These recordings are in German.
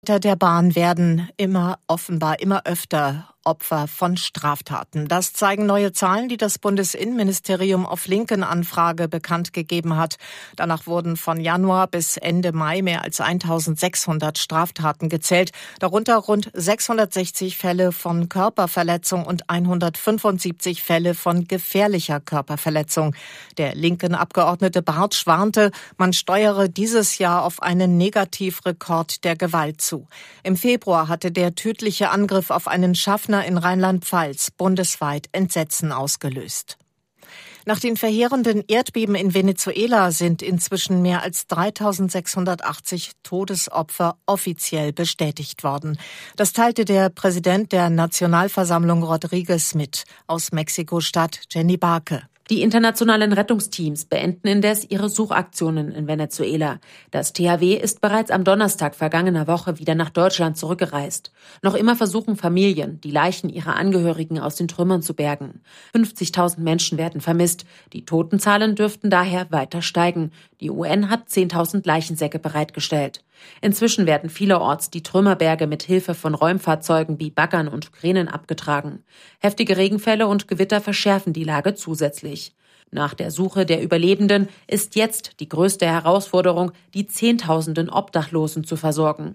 Der Bahn werden offenbar immer öfter Opfer von Straftaten. Das zeigen neue Zahlen, die das Bundesinnenministerium auf Linken-Anfrage bekannt gegeben hat. Danach wurden von Januar bis Ende Mai mehr als 1600 Straftaten gezählt, darunter rund 660 Fälle von Körperverletzung und 175 Fälle von gefährlicher Körperverletzung. Der linken Abgeordnete Bartsch warnte, man steuere dieses Jahr auf einen Negativrekord der Gewalt zu. Im Februar hatte der tödliche Angriff auf einen Schaffner in Rheinland-Pfalz bundesweit Entsetzen ausgelöst. Nach den verheerenden Erdbeben in Venezuela sind inzwischen mehr als 3680 Todesopfer offiziell bestätigt worden. Das teilte der Präsident der Nationalversammlung Rodriguez mit. Aus Mexiko-Stadt Jenny Barke. Die internationalen Rettungsteams beenden indes ihre Suchaktionen in Venezuela. Das THW ist bereits am Donnerstag vergangener Woche wieder nach Deutschland zurückgereist. Noch immer versuchen Familien, die Leichen ihrer Angehörigen aus den Trümmern zu bergen. 50.000 Menschen werden vermisst. Die Totenzahlen dürften daher weiter steigen. Die UN hat 10.000 Leichensäcke bereitgestellt. Inzwischen werden vielerorts die Trümmerberge mit Hilfe von Räumfahrzeugen wie Baggern und Kränen abgetragen. Heftige Regenfälle und Gewitter verschärfen die Lage zusätzlich. Nach der Suche der Überlebenden ist jetzt die größte Herausforderung, die Zehntausenden Obdachlosen zu versorgen.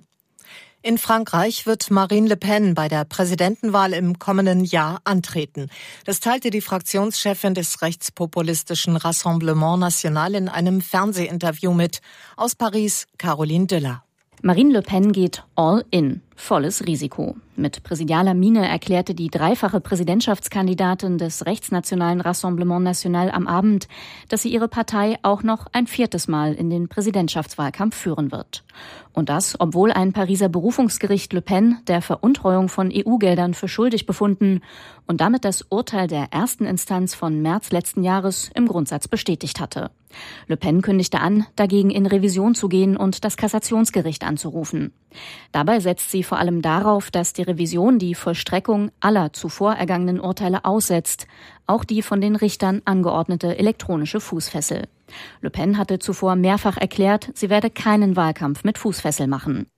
In Frankreich wird Marine Le Pen bei der Präsidentenwahl im kommenden Jahr antreten. Das teilte die Fraktionschefin des rechtspopulistischen Rassemblement National in einem Fernsehinterview mit. Aus Paris, Caroline Düller. Marine Le Pen geht all in. Volles Risiko. Mit präsidialer Miene erklärte die dreifache Präsidentschaftskandidatin des rechtsnationalen Rassemblement National am Abend, dass sie ihre Partei auch noch ein viertes Mal in den Präsidentschaftswahlkampf führen wird. Und das, obwohl ein Pariser Berufungsgericht Le Pen der Veruntreuung von EU-Geldern für schuldig befunden und damit das Urteil der ersten Instanz von März letzten Jahres im Grundsatz bestätigt hatte. Le Pen kündigte an, dagegen in Revision zu gehen und das Kassationsgericht anzurufen. Dabei setzt sie vor allem darauf, dass die Revision die Vollstreckung aller zuvor ergangenen Urteile aussetzt, auch die von den Richtern angeordnete elektronische Fußfessel. Le Pen hatte zuvor mehrfach erklärt, sie werde keinen Wahlkampf mit Fußfessel machen.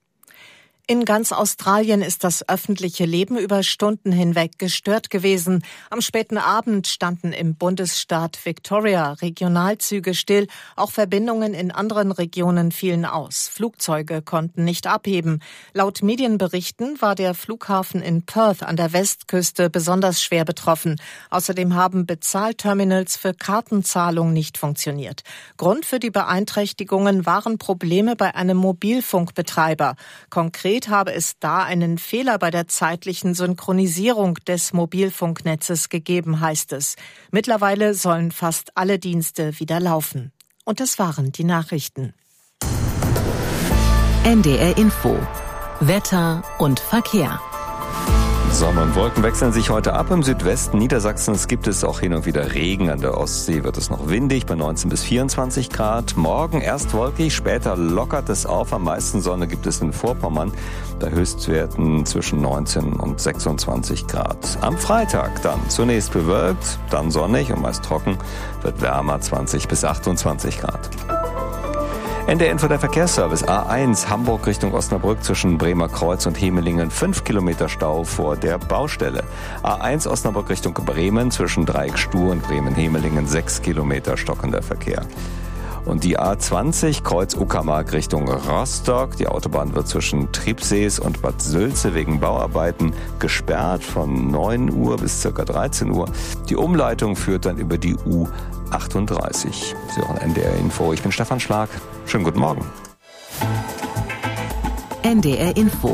In ganz Australien ist das öffentliche Leben über Stunden hinweg gestört gewesen. Am späten Abend standen im Bundesstaat Victoria Regionalzüge still. Auch Verbindungen in anderen Regionen fielen aus. Flugzeuge konnten nicht abheben. Laut Medienberichten war der Flughafen in Perth an der Westküste besonders schwer betroffen. Außerdem haben Bezahlterminals für Kartenzahlung nicht funktioniert. Grund für die Beeinträchtigungen waren Probleme bei einem Mobilfunkbetreiber. Konkret habe es da einen Fehler bei der zeitlichen Synchronisierung des Mobilfunknetzes gegeben, heißt es. Mittlerweile sollen fast alle Dienste wieder laufen. Und das waren die Nachrichten. NDR Info. Wetter und Verkehr. Sonne und Wolken wechseln sich heute ab. Im Südwesten Niedersachsens gibt es auch hin und wieder Regen. An der Ostsee wird es noch windig bei 19 bis 24 Grad. Morgen erst wolkig, später lockert es auf. Am meisten Sonne gibt es in Vorpommern, bei Höchstwerten zwischen 19 und 26 Grad. Am Freitag dann zunächst bewölkt, dann sonnig und meist trocken, wird wärmer 20 bis 28 Grad. NDR Info, der Verkehrsservice. A1 Hamburg Richtung Osnabrück zwischen Bremer Kreuz und Hemelingen 5 Kilometer Stau vor der Baustelle. A1 Osnabrück Richtung Bremen zwischen Dreieck Stuhr und Bremen-Hemelingen 6 Kilometer stockender Verkehr. Und die A20 Kreuz Uckermark Richtung Rostock. Die Autobahn wird zwischen Triebsees und Bad Sülze wegen Bauarbeiten gesperrt von 9 Uhr bis ca. 13 Uhr. Die Umleitung führt dann über die U38. Sie hören NDR Info. Ich bin Stefan Schlag. Schönen guten Morgen. NDR Info.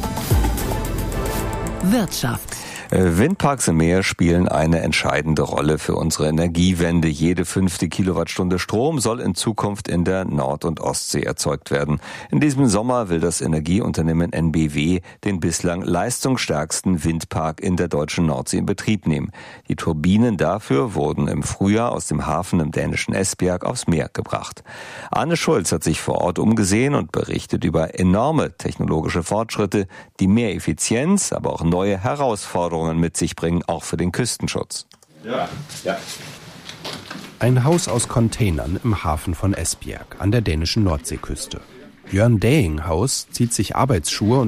Wirtschaft. Windparks im Meer spielen eine entscheidende Rolle für unsere Energiewende. Jede 5. Kilowattstunde Strom soll in Zukunft in der Nord- und Ostsee erzeugt werden. In diesem Sommer will das Energieunternehmen NBW den bislang leistungsstärksten Windpark in der deutschen Nordsee in Betrieb nehmen. Die Turbinen dafür wurden im Frühjahr aus dem Hafen im dänischen Esbjerg aufs Meer gebracht. Arne Schulz hat sich vor Ort umgesehen und berichtet über enorme technologische Fortschritte, die mehr Effizienz, aber auch neue Herausforderungen mit sich bringen, auch für den Küstenschutz. Ja. Ein Haus aus Containern im Hafen von Esbjerg an der dänischen Nordseeküste. Björn Dayinghaus zieht sich Arbeitsschuhe und